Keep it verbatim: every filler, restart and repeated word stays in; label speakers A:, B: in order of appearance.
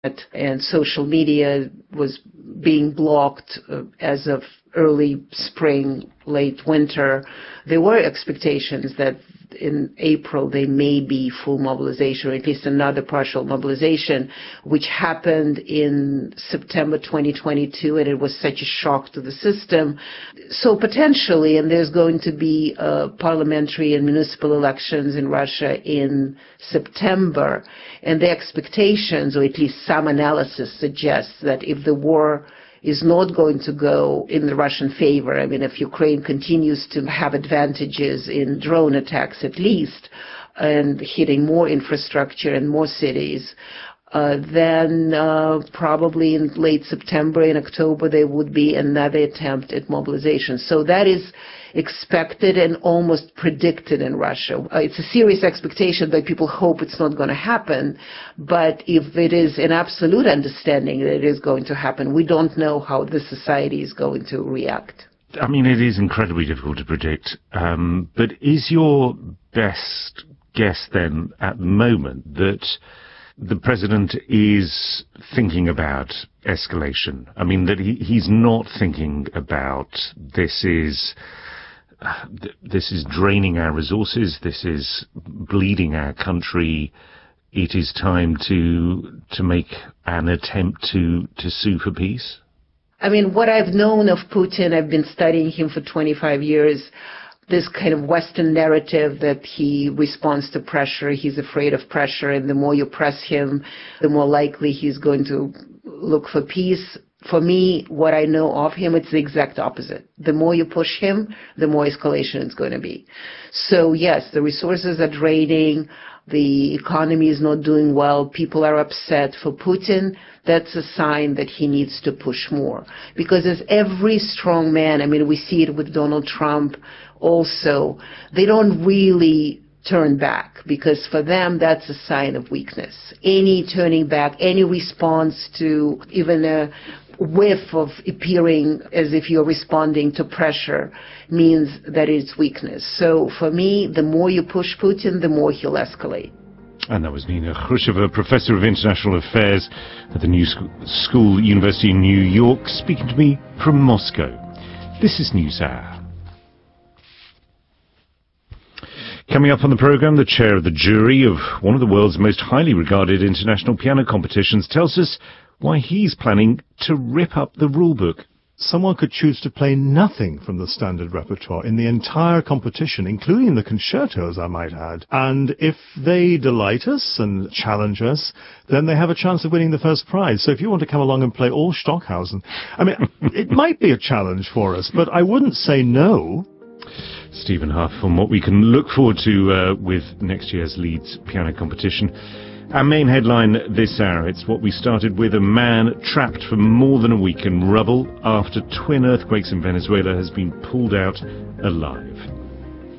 A: and social media was being blocked uh, as of early spring, late winter. There were expectations that in April there may be full mobilization, or at least another partial mobilization, which happened in September twenty twenty-two, and it was such a shock to the system. So potentially, and there's going to be uh, parliamentary and municipal elections in Russia in September, and the expectations, or at least some analysis suggests that if the war is not going to go in the Russian favor. I mean, if Ukraine continues to have advantages in drone attacks at least, and hitting more infrastructure and more cities, uh, then uh, probably in late September and October there would be another attempt at mobilization. So that is expected and almost predicted in Russia. Uh, it's a serious expectation, but people hope it's not going to happen. But if it is an absolute understanding that it is going to happen, we don't know how the society is going to react.
B: I mean, it is incredibly difficult to predict. Um, but is your best guess then at the moment that the president is thinking about escalation? I mean, that he, he's not thinking about this is uh, th- this is draining our resources, this is bleeding our country. It is time to to make an attempt to, to sue for peace?
A: I mean, what I've known of Putin, I've been studying him for twenty-five years, this kind of Western narrative that he responds to pressure, he's afraid of pressure, and the more you press him, the more likely he's going to look for peace. For me, what I know of him, it's the exact opposite. The more you push him, the more escalation it's going to be. So yes, the resources are draining, the economy is not doing well, people are upset. For Putin, that's a sign that he needs to push more. Because as every strong man, I mean, we see it with Donald Trump also, they don't really turn back, because for them that's a sign of weakness. Any turning back, any response to even a whiff of appearing as if you're responding to pressure means that it's weakness. So for me, the more you push Putin, the more he'll escalate.
B: And that was Nina Khrushcheva, Professor of International Affairs at the New School University in New York, speaking to me from Moscow. This is NewsHour. Coming up on the programme, the chair of the jury of one of the world's most highly regarded international piano competitions tells us why he's planning to rip up the rulebook.
C: Someone could choose to play nothing from the standard repertoire in the entire competition, including the concertos, I might add. And if they delight us and challenge us, then they have a chance of winning the first prize. So if you want to come along and play all Stockhausen, I mean, it might be a challenge for us, but I wouldn't say no.
B: Stephen Huff on what we can look forward to uh, with next year's Leeds piano competition. Our main headline this hour, it's what we started with. A man trapped for more than a week in rubble after twin earthquakes in Venezuela has been pulled out alive.